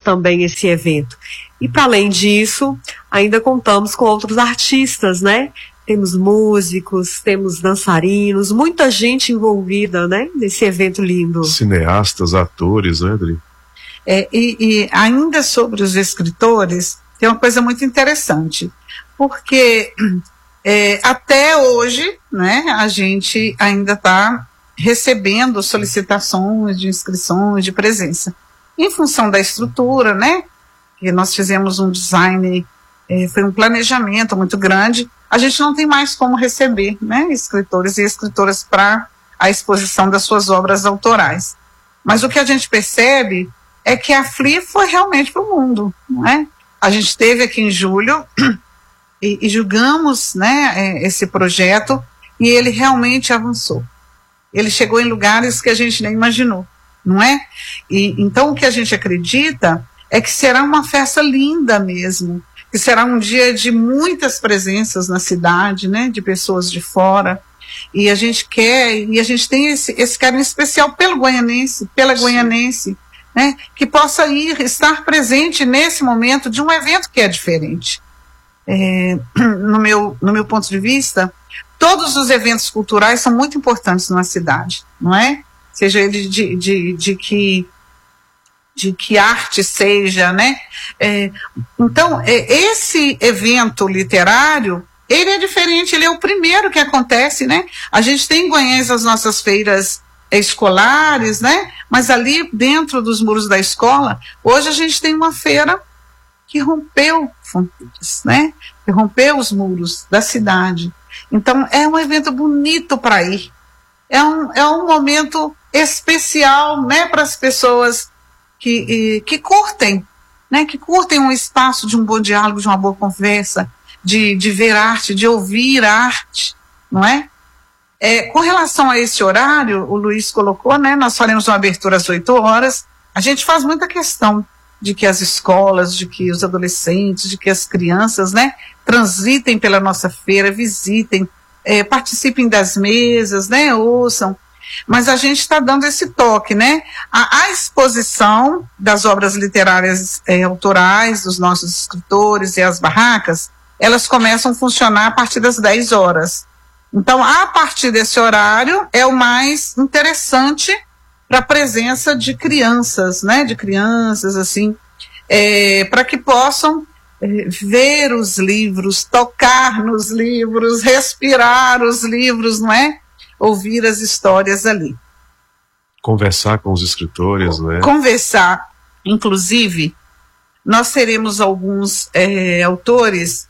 também esse evento. E para além disso, ainda contamos com outros artistas, né? Temos músicos, temos dançarinos, muita gente envolvida, né? Nesse evento lindo. Cineastas, atores, né, Adri? E ainda sobre os escritores, tem uma coisa muito interessante, porque até hoje, né, a gente ainda está recebendo solicitações de inscrições, de presença. Em função da estrutura, né, que nós fizemos um design, foi um planejamento muito grande, a gente não tem mais como receber, né, escritores e escritoras para a exposição das suas obras autorais. Mas o que a gente percebe é que a FLI foi realmente para o mundo, não é? A gente esteve aqui em julho e julgamos, né, esse projeto, e ele realmente avançou. Ele chegou em lugares que a gente nem imaginou, não é? E então o que a gente acredita é que será uma festa linda mesmo, que será um dia de muitas presenças na cidade, né, de pessoas de fora, e a gente tem esse carinho especial pelo goianense, pela goianense, né, que possa estar presente nesse momento de um evento que é diferente. No meu ponto de vista, todos os eventos culturais são muito importantes numa cidade, não é? Seja ele de que arte seja, né? Então, esse evento literário, ele é diferente, ele é o primeiro que acontece, né? A gente tem em Guanhães as nossas feiras escolares, né? Mas ali dentro dos muros da escola, hoje a gente tem uma feira que rompeu fronteiras, né? Que rompeu os muros da cidade. Então é um evento bonito para ir. É um momento especial, né, para as pessoas que curtem, né? Que curtem um espaço de um bom diálogo, de uma boa conversa, de ver arte, de ouvir arte, não é? Com relação a esse horário, o Luiz colocou, né, nós faremos uma abertura às 8 horas. A gente faz muita questão de que as escolas, de que os adolescentes, de que as crianças, né, transitem pela nossa feira, visitem, participem das mesas, né, ouçam. Mas a gente está dando esse toque, né? A exposição das obras literárias autorais dos nossos escritores e as barracas, elas começam a funcionar a partir das 10 horas. Então, a partir desse horário, é o mais interessante para a presença de crianças, né? De crianças, assim, para que possam ver os livros, tocar nos livros, respirar os livros, não é? Ouvir as histórias ali. Conversar com os escritores, né? Conversar. Inclusive, nós teremos alguns autores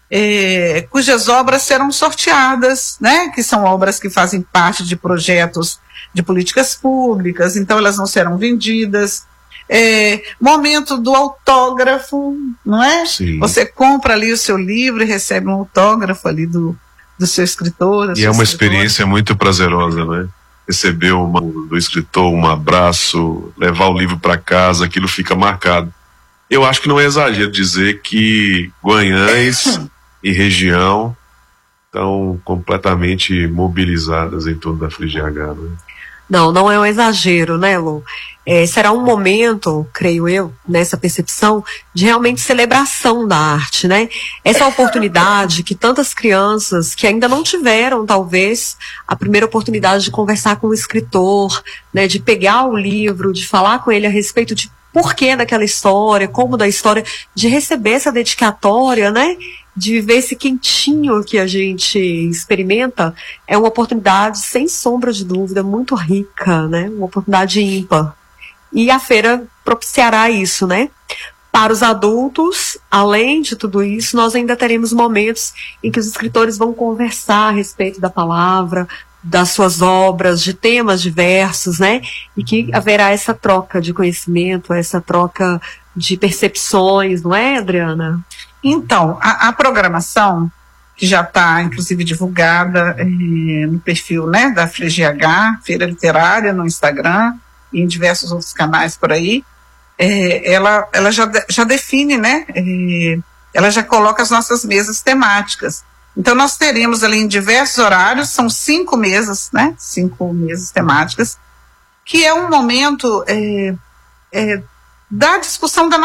cujas obras serão sorteadas, né? Que são obras que fazem parte de projetos de políticas públicas, então elas não serão vendidas. Momento do autógrafo, não é? Sim. Você compra ali o seu livro e recebe um autógrafo ali do seu escritor. E é uma experiência muito prazerosa, né? Receber do escritor um abraço, levar o livro para casa, aquilo fica marcado. Eu acho que não é exagero dizer que Guanhães e região estão completamente mobilizadas em torno da FLIGH, né? Não é um exagero, né, Lu? Será um momento, creio eu, nessa percepção, de realmente celebração da arte, né? Essa oportunidade que tantas crianças que ainda não tiveram, talvez, a primeira oportunidade de conversar com o escritor, né, de pegar o livro, de falar com ele a respeito de porquê daquela história, como da história, de receber essa dedicatória, né? De viver esse quentinho que a gente experimenta, é uma oportunidade, sem sombra de dúvida, muito rica, né? Uma oportunidade ímpar. E a feira propiciará isso, né? Para os adultos, além de tudo isso, nós ainda teremos momentos em que os escritores vão conversar a respeito da palavra, das suas obras, de temas diversos, né? E que haverá essa troca de conhecimento, essa troca de percepções, não é, Adriana? Então, a programação, que já está, inclusive, divulgada no perfil, né, da FLIGH, Feira Literária, no Instagram, e em diversos outros canais por aí, ela já define, né, ela já coloca as nossas mesas temáticas. Então, nós teremos ali em diversos horários, são 5 mesas, né, 5 mesas temáticas, que é um momento da discussão da